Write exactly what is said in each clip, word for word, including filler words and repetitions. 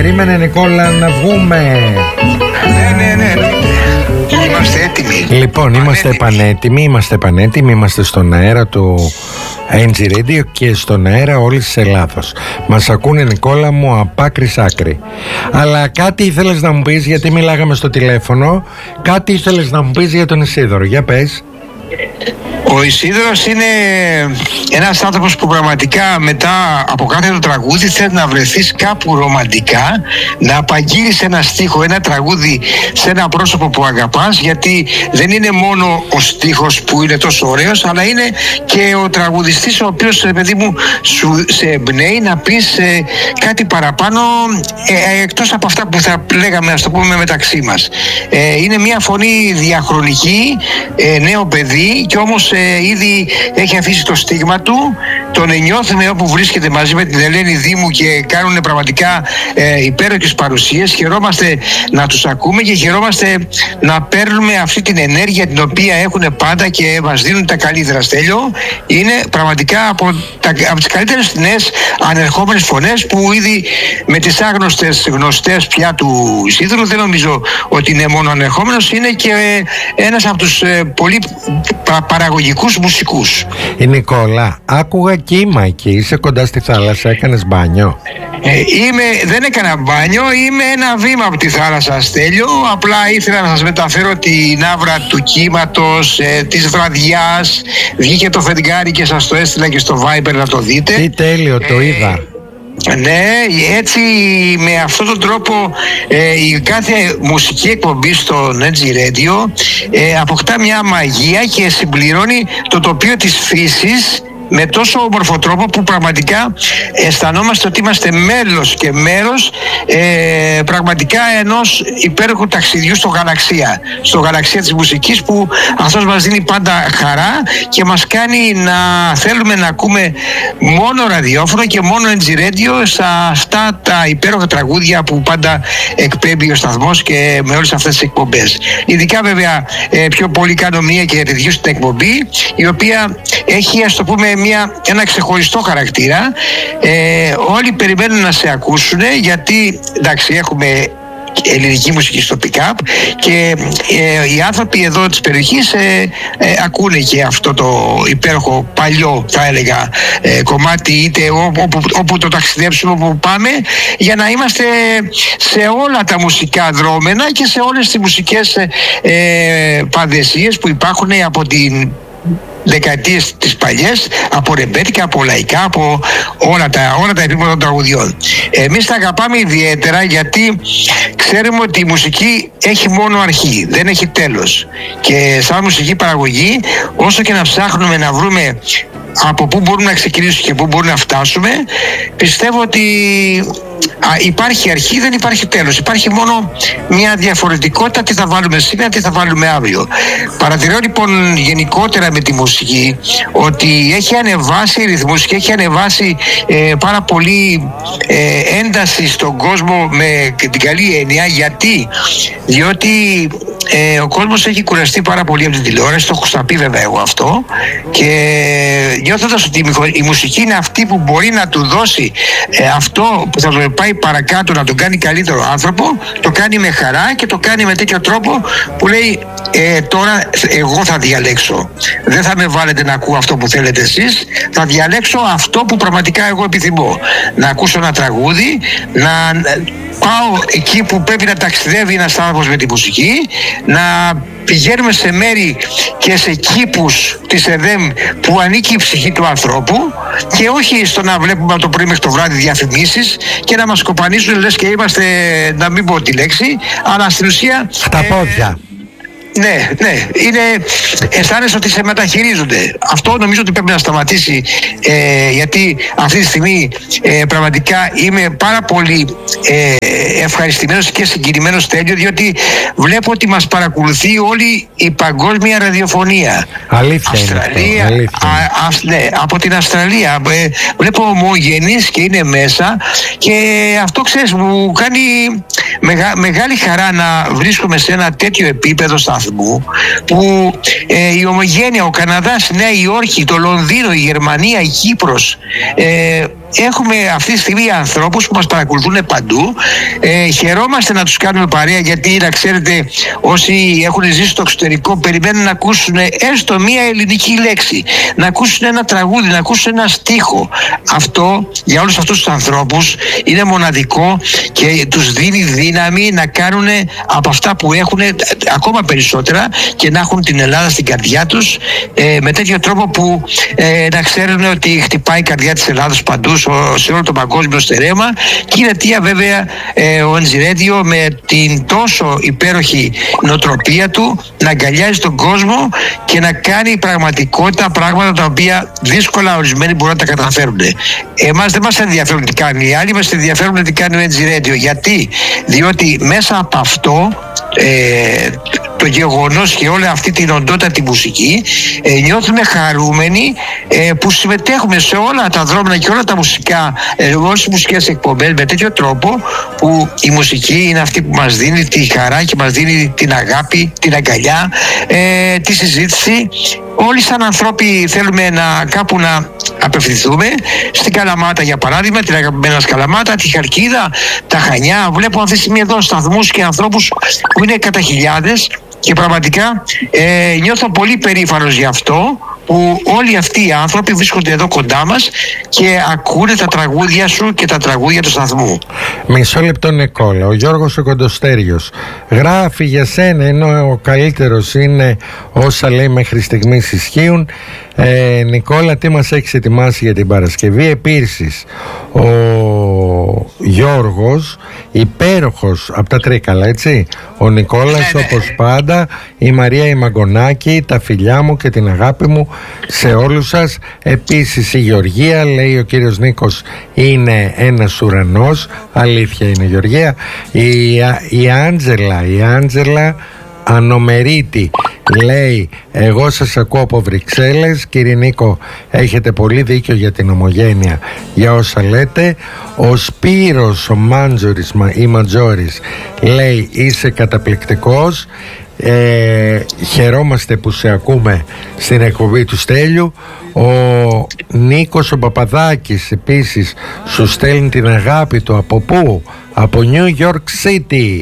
Περίμενε Νικόλα να βγούμε. Ναι, ναι, ναι. Είμαστε έτοιμοι. Λοιπόν, είμαστε επανέτοιμοι, είμαστε επανέτοιμοι, είμαστε στον αέρα του εν τζι Radio και στον αέρα όλης της Ελλάδος. Μας ακούνε, Νικόλα μου, απ' άκρη σ' άκρη. Αλλά κάτι ήθελες να μου πεις, γιατί μιλάγαμε στο τηλέφωνο, κάτι ήθελες να μου πεις για τον Ισίδωρο, για πες. Ο Ισίδωρος είναι ένας άνθρωπος που πραγματικά μετά από κάθε το τραγούδι θέλει να βρεθείς κάπου ρομαντικά, να απαγγείλεις ένα στίχο, ένα τραγούδι σε ένα πρόσωπο που αγαπάς, γιατί δεν είναι μόνο ο στίχος που είναι τόσο ωραίος, αλλά είναι και ο τραγουδιστής ο οποίος, παιδί μου, σου σε εμπνέει να πεις ε, κάτι παραπάνω ε, ε, εκτός από αυτά που θα λέγαμε, ας το πούμε, μεταξύ μας. Ε, είναι μια φωνή διαχρονική, ε, νέο παιδί, και όμως ε, ήδη έχει αφήσει το στίγμα του. Τον νιώθουμε όπου βρίσκεται μαζί με την Ελένη Δήμου και κάνουν πραγματικά ε, υπέροχες παρουσίες. Χαιρόμαστε να τους ακούμε και χαιρόμαστε να παίρνουμε αυτή την ενέργεια την οποία έχουν πάντα και μας δίνουν τα καλύτερα. Στέλιο, είναι πραγματικά από, τα, από τις καλύτερες νέες ανερχόμενες φωνές που ήδη με τις άγνωστες γνωστές πια του Ισίδωρου, δεν νομίζω ότι είναι μόνο ανερχόμενος, είναι και ε, ένας από τους ε, πολύ πα, παραγωγικούς μουσικούς. Η Νικόλα, άκουγα κύμα εκεί, είσαι κοντά στη θάλασσα, έκανες μπάνιο? Ε, είμαι, δεν έκανα μπάνιο, είμαι ένα βήμα από τη θάλασσα, Στέλιο. Απλά ήθελα να σας μεταφέρω την άβρα του κύματος, ε, της βραδιάς. Βγήκε το φεγγάρι και σας το έστειλα και στο Viber να το δείτε. Τι τέλειο, το ε, είδα. Ναι, έτσι με αυτόν τον τρόπο ε, η κάθε μουσική εκπομπή στο εν τζι Radio ε, αποκτά μια μαγεία και συμπληρώνει το τοπίο της φύσης με τόσο όμορφο τρόπο που πραγματικά αισθανόμαστε ότι είμαστε μέλος και μέρος ε, πραγματικά ενός υπέροχου ταξιδιού στο γαλαξία, στο γαλαξία της μουσικής, που αυτός μας δίνει πάντα χαρά και μας κάνει να θέλουμε να ακούμε μόνο ραδιόφωνο και μόνο εν τζι Radio σε αυτά τα υπέροχα τραγούδια που πάντα εκπέμπει ο σταθμός και με όλες αυτές τις εκπομπές. Ειδικά βέβαια ε, πιο πολύ κάνω μία και review στην εκπομπή, η οποία έχει, ας το πούμε, Μια, ένα ξεχωριστό χαρακτήρα. Ε, όλοι περιμένουν να σε ακούσουν, γιατί εντάξει, έχουμε ελληνική μουσική στο pick-up και ε, οι άνθρωποι εδώ της περιοχής ε, ε, ακούνε και αυτό το υπέροχο παλιό, θα έλεγα, ε, κομμάτι, είτε όπου, όπου το ταξιδέψουμε, όπου πάμε, για να είμαστε σε όλα τα μουσικά δρόμενα και σε όλες τις μουσικές ε, πανδεσίες που υπάρχουν από την δεκαετίες τις παλιές, από ρεμπέτικα, από λαϊκά, από όλα τα, όλα τα επίπεδα των τραγουδιών. Εμείς τα αγαπάμε ιδιαίτερα γιατί ξέρουμε ότι η μουσική έχει μόνο αρχή, δεν έχει τέλος. Και σαν μουσική παραγωγή, όσο και να ψάχνουμε να βρούμε από πού μπορούμε να ξεκινήσουμε και πού μπορούμε να φτάσουμε, πιστεύω ότι α, υπάρχει αρχή, δεν υπάρχει τέλος. Υπάρχει μόνο μια διαφορετικότητα, τι θα βάλουμε σήμερα, τι θα βάλουμε αύριο. Παρατηρώ λοιπόν γενικότερα με τη μουσική ότι έχει ανεβάσει ρυθμούς και έχει ανεβάσει ε, πάρα πολύ ε, ένταση στον κόσμο με την καλή έννοια. Γιατί? Διότι ε, ο κόσμος έχει κουραστεί πάρα πολύ από την τηλεόραση, το έχω σταπεί βέβαια εγώ αυτό, και νιώθοντας ότι η μουσική είναι αυτή που μπορεί να του δώσει ε, αυτό που θα τον πάει παρακάτω, να τον κάνει καλύτερο άνθρωπο, το κάνει με χαρά και το κάνει με τέτοιο τρόπο που λέει ε, τώρα εγώ θα διαλέξω, δεν θα με βάλετε να ακούω αυτό που θέλετε εσείς, θα διαλέξω αυτό που πραγματικά εγώ επιθυμώ, να ακούσω ένα τραγούδι, να πάω εκεί που πρέπει να ταξιδεύει ένας άνθρωπος με τη μουσική, να πηγαίνουμε σε μέρη και σε κήπους της ΕΔΕΜ που ανήκει η ψυχή του ανθρώπου, και όχι στο να βλέπουμε από το πρωί μέχρι το βράδυ διαφημίσεις και να μας κοπανίζουν λες και είμαστε, να μην πω τη λέξη, αλλά στην ουσία στα πόδια. Ε, Ναι, ναι, είναι, αισθάνεσαι ότι σε μεταχειρίζονται. Αυτό νομίζω ότι πρέπει να σταματήσει, ε, γιατί αυτή τη στιγμή ε, πραγματικά είμαι πάρα πολύ ε, ευχαριστημένος και συγκινημένος, Τέλειο, διότι βλέπω ότι μας παρακολουθεί όλη η παγκόσμια ραδιοφωνία. Αλήθεια. Αυστραλία, είναι αυτό, α, α, ναι, από την Αυστραλία ε, βλέπω ομογενείς και είναι μέσα, και αυτό ξέρεις μου κάνει μεγα, μεγάλη χαρά να βρίσκομαι σε ένα τέτοιο επίπεδο σταθμού που ε, η ομογένεια, ο Καναδάς, η Νέα Υόρκη, το Λονδίνο, η Γερμανία, η Κύπρος, ε, έχουμε αυτή τη στιγμή ανθρώπους που μας παρακολουθούν παντού. Ε, χαιρόμαστε να τους κάνουμε παρέα, γιατί να ξέρετε, όσοι έχουν ζήσει στο εξωτερικό περιμένουν να ακούσουν έστω μία ελληνική λέξη, να ακούσουν ένα τραγούδι, να ακούσουν ένα στίχο. Αυτό για όλους αυτούς τους ανθρώπους είναι μοναδικό και τους δίνει δύναμη να κάνουν από αυτά που έχουν ακόμα περισσότερα και να έχουν την Ελλάδα στην καρδιά τους, ε, με τέτοιο τρόπο που ε, να ξέρουν ότι χτυπάει η καρδιά της Ελλάδος παντού, σε όλο το παγκόσμιο στερέμα. Και είναι αιτία βέβαια ε, ο Energy Radio με την τόσο υπέροχη νοοτροπία του να αγκαλιάζει τον κόσμο και να κάνει πραγματικότητα πράγματα τα οποία δύσκολα ορισμένοι μπορούν να τα καταφέρουν. Εμάς δεν μας ενδιαφέρουν τι κάνουν οι άλλοι, μας ενδιαφέρουν τι κάνει ο Energy Radio. Γιατί? Διότι μέσα από αυτό ε, το γεγονός και όλη αυτή την οντότητα τη μουσική, ε, νιώθουμε χαρούμενοι ε, που συμμετέχουμε σε όλα τα δρόμενα και όλα τα μουσικά, ε, όλες τις μουσικές εκπομπές με τέτοιο τρόπο που η μουσική είναι αυτή που μας δίνει τη χαρά και μας δίνει την αγάπη, την αγκαλιά, ε, τη συζήτηση. Όλοι σαν ανθρώποι θέλουμε να κάπου να απευθυνθούμε. Στην Καλαμάτα για παράδειγμα, την αγαπημένα Καλαμάτα, τη Χαλκίδα, τα Χανιά. Βλέπω αυτή τη στιγμή εδώ σταθμούς και ανθρώπους που είναι κατά χιλιάδες και πραγματικά ε, νιώθω πολύ περήφανος γι' αυτό που όλοι αυτοί οι άνθρωποι βρίσκονται εδώ κοντά μας και ακούνε τα τραγούδια σου και τα τραγούδια του σταθμού. Μισό λεπτό, Νικόλα. Ο Γιώργος ο Κοντοστέριος γράφει για σένα, ενώ ο καλύτερος είναι όσα λέει μέχρι στιγμής ισχύουν. ε, Νικόλα, τι μας έχεις ετοιμάσει για την Παρασκευή? Επίσης ο Γιώργος, υπέροχος από τα Τρίκαλα, έτσι, ο Νικόλας, ναι, ναι, όπως πάντα, η Μαρία η Μαγκονάκη, τα φιλιά μου και την αγάπη μου σε όλους σας. Επίσης η Γεωργία, λέει ο κύριος Νίκος, είναι ένας ουρανός. Αλήθεια είναι, Γεωργία. Η, η Άντζελα, η Άντζελα Ανομερίτη λέει, εγώ σας ακούω από Βρυξέλλες. Κύριε Νίκο, έχετε πολύ δίκιο για την ομογένεια, για όσα λέτε. Ο Σπύρος, ο Μάντζορης ή Μαντζόρης, λέει, είσαι καταπληκτικός. Ε, χαιρόμαστε που σε ακούμε στην εκπομπή του Στέλιου. Ο Νίκος ο Παπαδάκης επίσης σου στέλνει την αγάπη του. Από πού? Από New York City.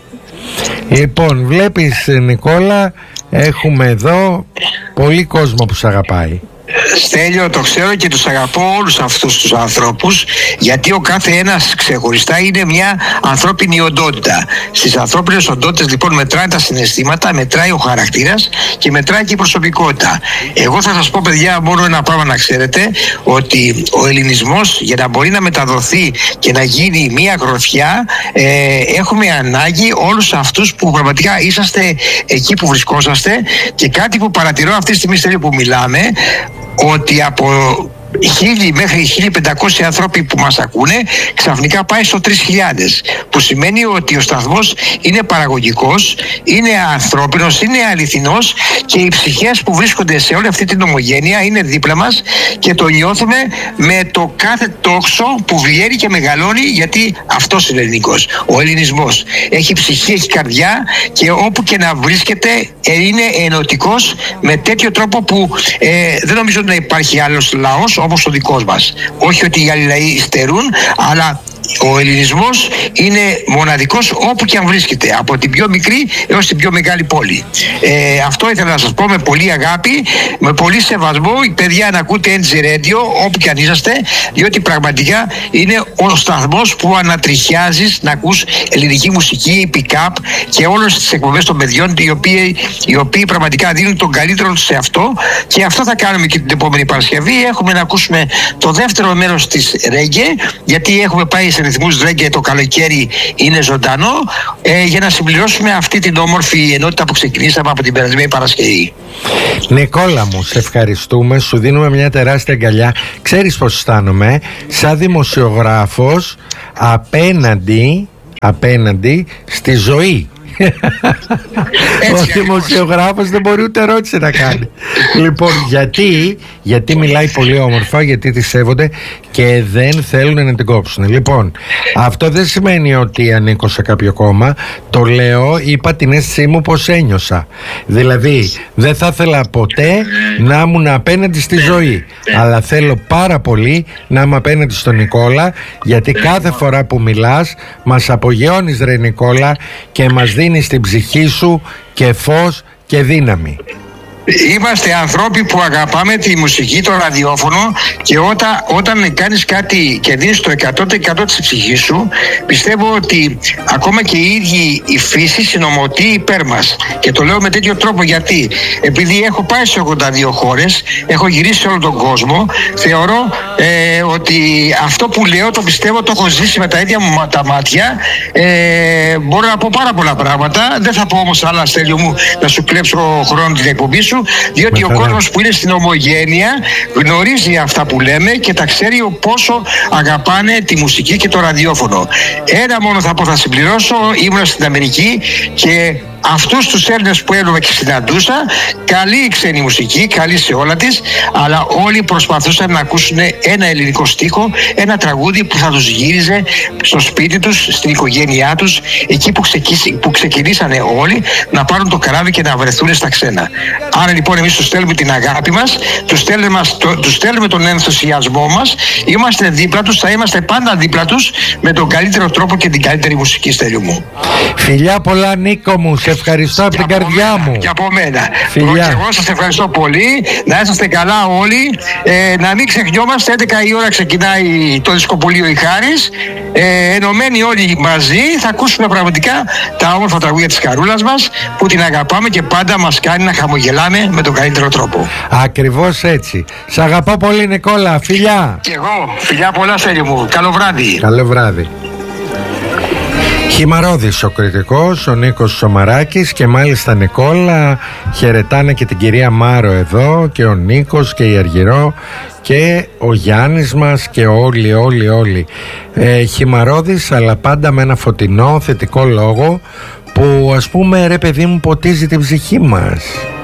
Λοιπόν, βλέπεις, Νικόλα, έχουμε εδώ πολύ κόσμο που σε αγαπάει. Στέλιο, το ξέρω και τους αγαπώ όλους αυτούς τους ανθρώπους, γιατί ο κάθε ένας ξεχωριστά είναι μια ανθρώπινη οντότητα. Στις ανθρώπινες οντότητες λοιπόν μετράει τα συναισθήματα, μετράει ο χαρακτήρας και μετράει και η προσωπικότητα. Εγώ θα σας πω, παιδιά, μόνο ένα πράγμα να ξέρετε, ότι ο ελληνισμός για να μπορεί να μεταδοθεί και να γίνει μια γροθιά, ε, έχουμε ανάγκη όλους αυτούς που πραγματικά είσαστε εκεί που βρισκόσαστε. Και κάτι που παρατηρώ αυτή τη στιγμή, Στέλιο, που μιλάμε, ότι από χίλιοι μέχρι χίλια πεντακόσιοι άνθρωποι που μας ακούνε ξαφνικά πάει στο τρεις χιλιάδες, που σημαίνει ότι ο σταθμός είναι παραγωγικός, είναι ανθρώπινος, είναι αληθινός και οι ψυχές που βρίσκονται σε όλη αυτή την ομογένεια είναι δίπλα μας και το νιώθουμε με το κάθε τόξο που βγαίνει και μεγαλώνει, γιατί αυτός είναι ελληνικός. Ο ελληνισμός έχει ψυχή, έχει καρδιά και όπου και να βρίσκεται είναι ενωτικός με τέτοιο τρόπο που ε, δεν νομίζω να υπάρχει άλλος λαός όπως ο δικός μας. Όχι ότι οι άλλοι λαοί στερούν, αλλά ο ελληνισμός είναι μοναδικός όπου και αν βρίσκεται, από την πιο μικρή έως την πιο μεγάλη πόλη. Ε, αυτό ήθελα να σας πω με πολύ αγάπη, με πολύ σεβασμό, παιδιά, να ακούτε Energy Radio όπου και αν είσαστε, διότι πραγματικά είναι ο σταθμός που ανατριχιάζεις να ακούς ελληνική μουσική, pick-up και όλες τις εκπομπές των παιδιών, οι οποίοι, οι οποίοι πραγματικά δίνουν τον καλύτερο τους σε αυτό, και αυτό θα κάνουμε και την επόμενη Παρασκευή. Έχουμε να ακούσουμε το δεύτερο μέρος της Reggae, γιατί έχουμε πάει σε ρυθμούς Reggae, το καλοκαίρι είναι ζωντανό, ε, για να συμπληρώσουμε αυτή την όμορφη ενότητα που ξεκινήσαμε από την περασμένη Παρασκευή. Νικόλα μου, σε ευχαριστούμε, σου δίνουμε μια τεράστια αγκαλιά. Ξέρεις πως αισθάνομαι? Σαν δημοσιογράφος απέναντι, απέναντι στη ζωή. Ο δημοσιογράφος δεν μπορεί ούτε ερώτηση να κάνει. Λοιπόν, γιατί, γιατί μιλάει πολύ όμορφα, γιατί τη σέβονται και δεν θέλουν να την κόψουν. Λοιπόν, αυτό δεν σημαίνει ότι ανήκω σε κάποιο κόμμα. Το λέω, είπα την αίσθησή μου πως ένιωσα. Δηλαδή, δεν θα ήθελα ποτέ να ήμουν απέναντι στη ζωή, αλλά θέλω πάρα πολύ να είμαι απέναντι στον Νικόλα, γιατί κάθε φορά που μιλάς μας απογειώνεις, ρε Νικόλα, και μας δίνεις την ψυχή σου και φως και δύναμη. Είμαστε ανθρώποι που αγαπάμε τη μουσική, το ραδιόφωνο, και όταν, όταν κάνεις κάτι και δίνεις το εκατό τοις εκατό της ψυχής σου, πιστεύω ότι ακόμα και η ίδια η φύση συνομωτεί υπέρ μας. Και το λέω με τέτοιο τρόπο γιατί επειδή έχω πάει σε ογδόντα δύο χώρες, έχω γυρίσει σε όλο τον κόσμο, θεωρώ ε, ότι αυτό που λέω το πιστεύω, το έχω ζήσει με τα ίδια μου τα μάτια. ε, Μπορώ να πω πάρα πολλά πράγματα, δεν θα πω όμως άλλα, Στέλιο μου, να σου κλέψω χρόνο την εκπομπή σου, διότι με ο κόσμος που είναι στην ομογένεια γνωρίζει αυτά που λέμε και τα ξέρει πόσο αγαπάνε τη μουσική και το ραδιόφωνο. Ένα μόνο θα πω, θα συμπληρώσω. Ήμουν στην Αμερική και αυτούς τους Έλληνες που έλαβα και συναντούσα, καλή η ξένη μουσική, καλή σε όλα της, αλλά όλοι προσπαθούσαν να ακούσουν ένα ελληνικό στίχο, ένα τραγούδι που θα τους γύριζε στο σπίτι τους, στην οικογένειά τους, εκεί που, ξεκί, που ξεκινήσανε όλοι να πάρουν το καράβι και να βρεθούν στα ξένα. Άρα λοιπόν εμείς τους στέλνουμε την αγάπη μας, τους στέλνουμε, το, τους στέλνουμε τον ενθουσιασμό μας, είμαστε δίπλα τους, θα είμαστε πάντα δίπλα τους με τον καλύτερο τρόπο και την καλύτερη μουσική, Στέλιο μου. Φιλιά πολλά, Νίκο μου, σε ευχαριστώ από την καρδιά μένα, μου. Και από μένα. Φιλιά. Και εγώ σας ευχαριστώ πολύ. Να είσαστε καλά όλοι. Ε, να μην ξεχνιόμαστε, έντεκα η ώρα ξεκινάει το δισκοπολείο η Χάρης. Ε, ενωμένοι όλοι μαζί θα ακούσουμε πραγματικά τα όμορφα τραγούδια της Χαρούλας μας, που την αγαπάμε και πάντα μας κάνει να χαμογελάμε με τον καλύτερο τρόπο. Ακριβώς έτσι. Σ' αγαπώ πολύ, Νικόλα. Φιλιά. Και εγώ. Φιλιά πολλά, Στέλιο μου. Καλό βράδυ. Καλό βράδυ. Χυμαρώδης ο κριτικός, ο Νίκος Σωμαράκης, και μάλιστα, Νικόλα, χαιρετάνε και την κυρία Μάρο εδώ, και ο Νίκος και η Αργυρό και ο Γιάννης μας και όλοι όλοι όλοι. ε, Χυμαρώδης, αλλά πάντα με ένα φωτεινό θετικό λόγο που, ας πούμε, ρε παιδί μου, ποτίζει την ψυχή μας.